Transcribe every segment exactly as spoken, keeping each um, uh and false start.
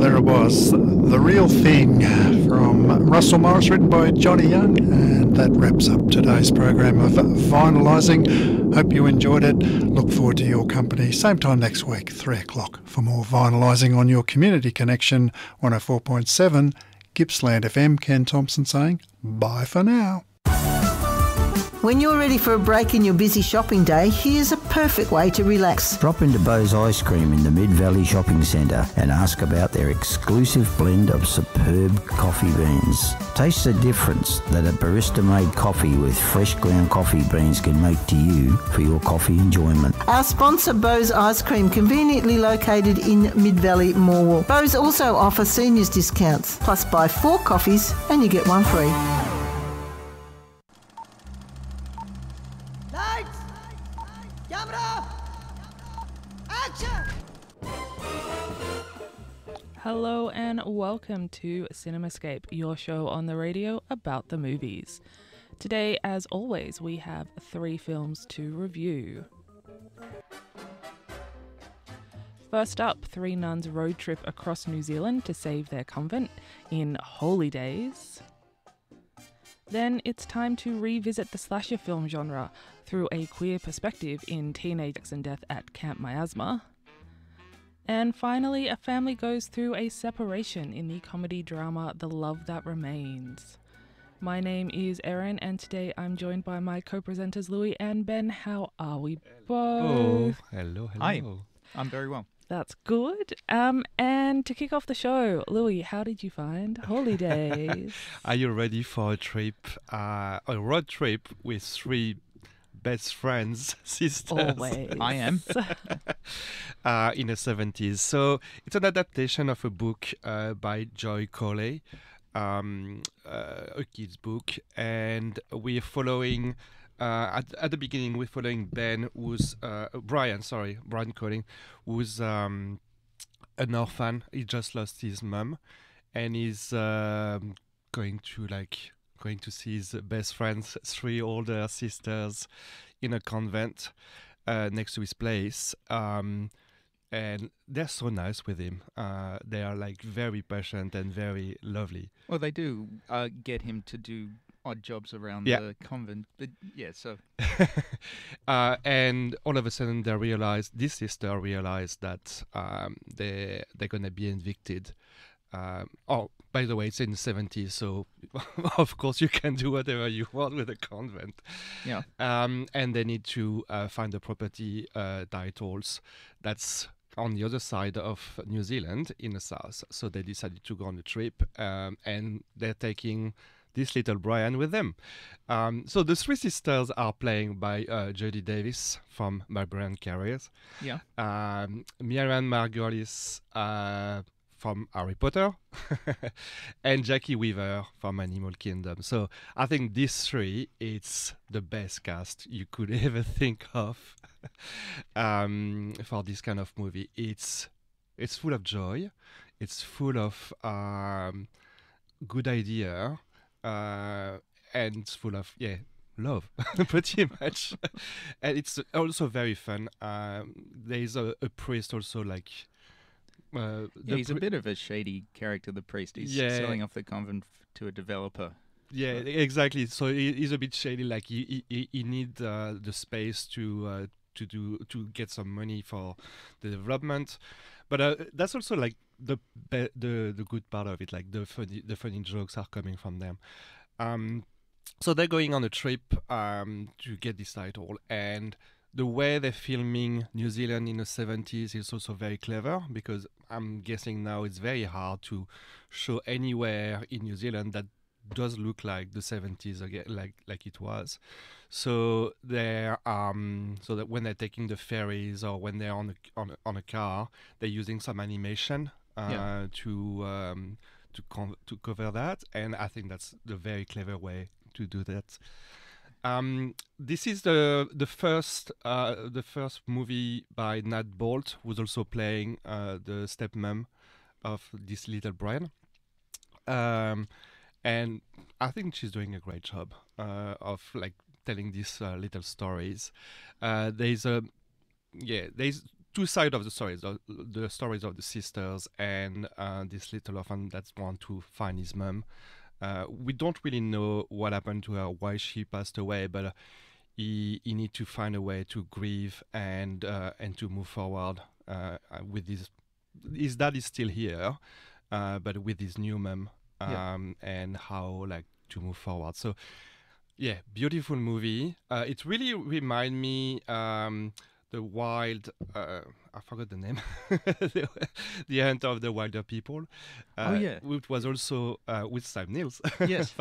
there it was, The Real Thing from Russell Morris, written by Johnny Young, and that wraps up today's program of Vinylising. Hope you enjoyed it. Look forward to your company same time next week, three o'clock, for more Vinylising on your Community Connection one oh four point seven Gippsland F M. Ken Thompson saying bye for now. When you're ready for a break in your busy shopping day, here's a perfect way to relax. Drop into Bo's Ice Cream in the Mid-Valley Shopping Centre and ask about their exclusive blend of superb coffee beans. Taste the difference that a barista-made coffee with fresh ground coffee beans can make to you for your coffee enjoyment. Our sponsor, Bo's Ice Cream, conveniently located in Mid-Valley, Morwell. Bo's also offer seniors discounts, plus buy four coffees and you get one free. Hello and welcome to Cinemascape, your show on the radio about the movies. Today, as always, we have three films to review. First up, three nuns road trip across New Zealand to save their convent in Holy Days. Then it's time to revisit the slasher film genre through a queer perspective in Teenage Sex and Death at Camp Miasma. And finally, a family goes through a separation in the comedy drama The Love That Remains. My name is Erin, and today I'm joined by my co-presenters Louis and Ben. How are we both? Oh, hello, hello. Hi, I'm very well. That's good. Um, and to kick off the show, Louis, how did you find Holy Days? Are you ready for a trip, uh, a road trip with three best friends, sisters? Always. I am. uh, in the seventies. So it's an adaptation of a book uh, by Joy Coley, um, uh, a kid's book, and we're following. Uh, at, at the beginning, we're following Ben, who's uh, Brian. Sorry, Brian Colling, who's um, an orphan. He just lost his mum, and he's um, going to like. going to see his best friends, three older sisters, in a convent uh, next to his place. Um, and they're so nice with him. Uh, they are like very patient and very lovely. Well, they do uh, get him to do odd jobs around Yeah. the convent. But yeah, so. uh, and all of a sudden they realize, this sister realized that um, they, they're going to be evicted. Um, oh, by the way, it's in the seventies, so of course you can do whatever you want with a convent. Yeah. Um, and they need to uh, find the property uh, titles that's on the other side of New Zealand in the south. So they decided to go on a trip, um, and they're taking this little Brian with them. Um, so the three sisters are playing by uh, Jodie Davis from Marion Carriers. Yeah. Um, Miriam Margolis, uh, from Harry Potter, and Jackie Weaver from Animal Kingdom. So I think these three, it's the best cast you could ever think of um, for this kind of movie. It's it's full of joy, it's full of um, good idea, uh, and it's full of yeah love, pretty much. And it's also very fun. Um, there is a, a priest also like. Uh, Yeah, he's pri- a bit of a shady character, the priest. He's Yeah. selling off the convent f- to a developer. Yeah, exactly. So he, he's a bit shady. Like he he, he need uh, the space to uh, to do to get some money for the development, but uh, that's also like the be- the the good part of it. Like the funny the funny jokes are coming from them. Um, so they're going on a trip um to get this title, and the way they're filming New Zealand in the seventies is also very clever, because I'm guessing now it's very hard to show anywhere in New Zealand that does look like the seventies again, like like it was. So they're um so that when they're taking the ferries or when they're on a, on a, on a car, they're using some animation uh, Yeah. to um to con- to cover that, and I think that's the very clever way to do that. Um, this is the the first uh, the first movie by Nat Bolt, who's also playing uh, the stepmom of this little Brian. Um, and I think she's doing a great job uh, of like telling these uh, little stories. Uh, there's a yeah, there's two sides of the stories: the, the stories of the sisters and uh, this little orphan that want to find his mum. Uh, we don't really know what happened to her, why she passed away, but uh, he he need to find a way to grieve and uh, and to move forward uh, with his his dad is still here, uh, but with his new mum, um, yeah. and how like to move forward. So yeah, beautiful movie. Uh, it really remind me um, the wild. Uh, I forgot the name. the, the Hunt of the Wilder People. Uh, oh yeah, which was also uh, with Sam Neill. Yes.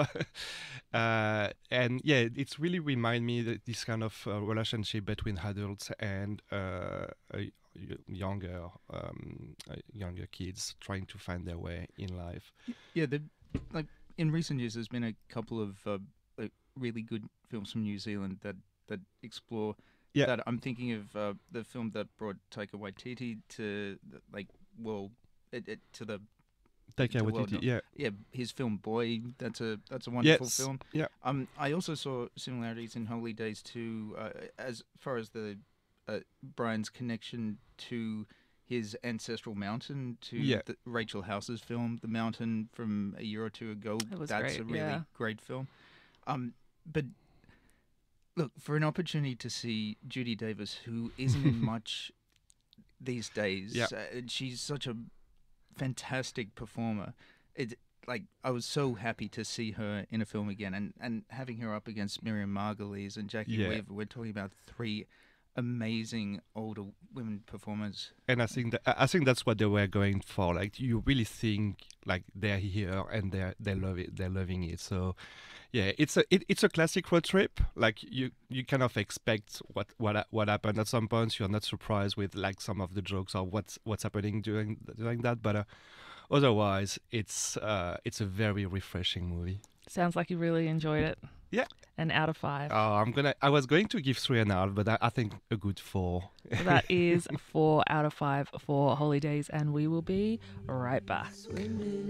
uh, and yeah, it's really remind me that this kind of uh, relationship between adults and uh, a younger um, uh, younger kids trying to find their way in life. Yeah, the, like in recent years, there's been a couple of uh, like really good films from New Zealand that that explore. Yeah. That I'm thinking of uh, the film that brought Taika Waititi to like well it, it, to the Taika Waititi, yeah, yeah, his film Boy. That's a that's a wonderful yes. film. Yeah. Um, I also saw similarities in Holy Days too, uh, as far as the uh, Brian's connection to his ancestral mountain, to yeah. the, Rachel House's film The Mountain from a year or two ago. That was That's great, a really yeah. great film. Um, but look, for an opportunity to see Judy Davis, who isn't in much these days, yeah. uh, she's such a fantastic performer. It like I was so happy to see her in a film again, and, and having her up against Miriam Margolyes and Jackie yeah. Weaver. We're talking about three amazing older women performers. And I think that I think that's what they were going for. Like you really think like they're here and they're they love it, they're loving it. So yeah, it's a it, it's a classic road trip. Like you you kind of expect what what what happened at some points. You're not surprised with like some of the jokes or what's what's happening during during that. But uh, otherwise, it's uh it's a very refreshing movie. Sounds like you really enjoyed it. Yeah. An out of five. Oh, I'm gonna. I was going to give three and a half, but I, I think a good four. So that is four out of five for Holy Days, and we will be right back.